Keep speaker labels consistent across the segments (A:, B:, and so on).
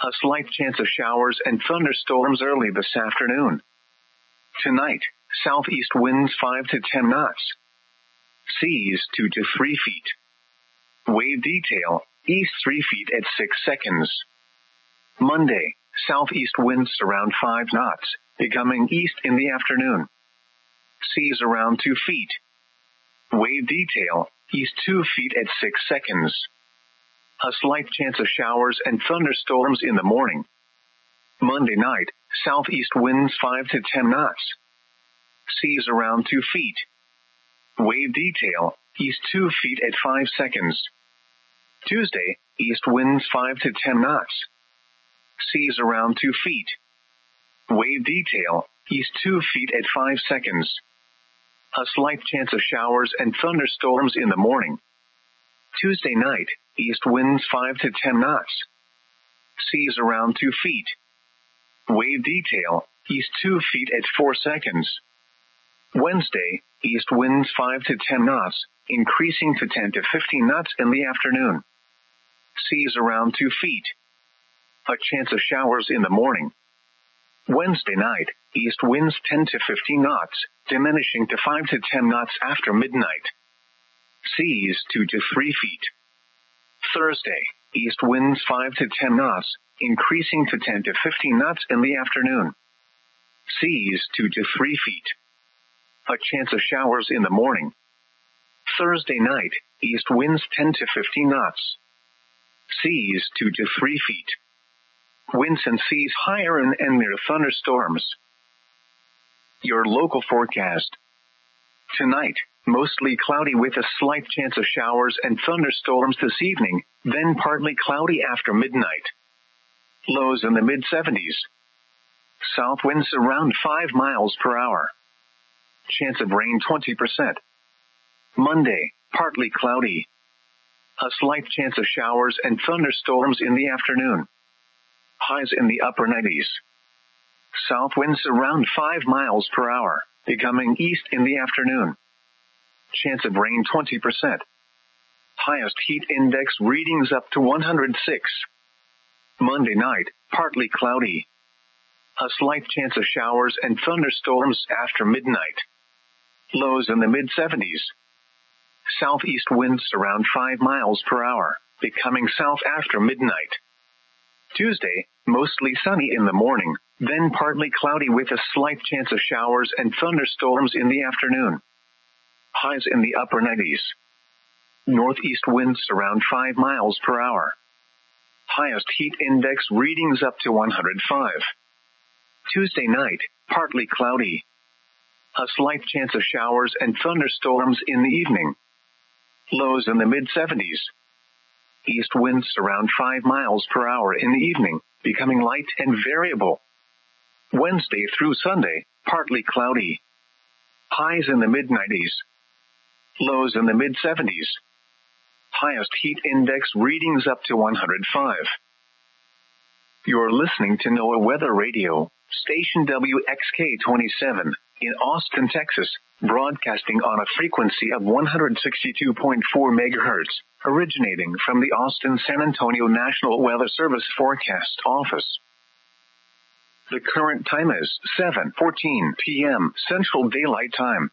A: A slight chance of showers and thunderstorms early this afternoon. Tonight, southeast winds 5 to 10 knots. Seas 2 to 3 feet. Wave detail, east 3 feet at 6 seconds. Monday, southeast winds around 5 knots, becoming east in the afternoon. Seas around 2 feet. Wave detail, east 2 feet at 6 seconds. A slight chance of showers and thunderstorms in the morning. Monday night, southeast winds 5 to 10 knots. Seas around 2 feet. Wave detail, east 2 feet at 5 seconds. Tuesday, east winds 5 to 10 knots. Seas around 2 feet. Wave detail, east 2 feet at 5 seconds. A slight chance of showers and thunderstorms in the morning. Tuesday night, east winds 5 to 10 knots. Seas around 2 feet. Wave detail, east 2 feet at 4 seconds. Wednesday, east winds 5 to 10 knots, increasing to 10 to 15 knots in the afternoon. Seas around 2 feet. A chance of showers in the morning. Wednesday night, east winds 10 to 15 knots, diminishing to 5 to 10 knots after midnight. Seas 2 to 3 feet. Thursday, east winds 5 to 10 knots, increasing to 10 to 15 knots in the afternoon. Seas 2 to 3 feet. A chance of showers in the morning. Thursday night, east winds 10 to 15 knots. Seas 2 to 3 feet. Winds and seas higher and near thunderstorms. Your local forecast. Tonight, mostly cloudy with a slight chance of showers and thunderstorms this evening, then partly cloudy after midnight. Lows in the mid-70s. South winds around 5 miles per hour. Chance of rain 20%. Monday, partly cloudy. A slight chance of showers and thunderstorms in the afternoon. Highs in the upper 90s. South winds around 5 miles per hour, becoming east in the afternoon. Chance of rain 20%. Highest heat index readings up to 106. Monday night, partly cloudy. A slight chance of showers and thunderstorms after midnight. Lows in the mid-70s. Southeast winds around 5 miles per hour, becoming south after midnight. Tuesday, mostly sunny in the morning, then partly cloudy with a slight chance of showers and thunderstorms in the afternoon. Highs in the upper 90s. Northeast winds around 5 miles per hour. Highest heat index readings up to 105. Tuesday night, partly cloudy. A slight chance of showers and thunderstorms in the evening. Lows in the mid-70s. East winds around 5 miles per hour in the evening, becoming light and variable. Wednesday through Sunday, partly cloudy. Highs in the mid-90s. Lows in the mid-70s. Highest heat index readings up to 105. You're listening to NOAA Weather Radio, station WXK-27, in Austin, Texas, broadcasting on a frequency of 162.4 megahertz, originating from the Austin-San Antonio National Weather Service Forecast Office. The current time is 7:14 p.m. Central Daylight Time.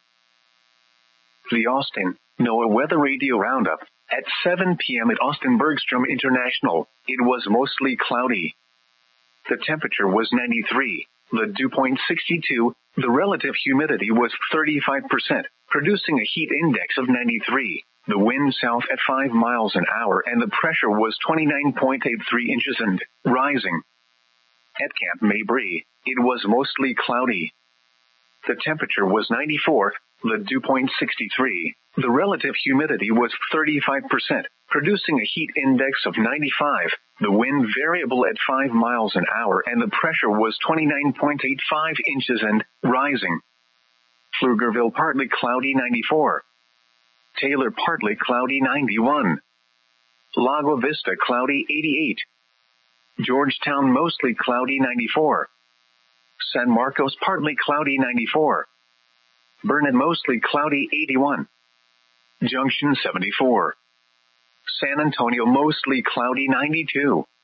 A: The Austin NOAA Weather Radio Roundup. At 7 p.m. at Austin Bergstrom International, it was mostly cloudy. The temperature was 93, the dew point 62, the relative humidity was 35%, producing a heat index of 93, the wind south at 5 miles an hour, and the pressure was 29.83 inches and rising. At Camp Mabry, it was mostly cloudy. The temperature was 94, the dew point 63, the relative humidity was 35%, producing a heat index of 95, the wind variable at 5 miles an hour, and the pressure was 29.85 inches and rising. Pflugerville partly cloudy 94. Taylor partly cloudy 91. Lago Vista cloudy 88. Georgetown mostly cloudy 94. San Marcos partly cloudy 94. Burnet mostly cloudy 81. Junction 74. San Antonio mostly cloudy 92.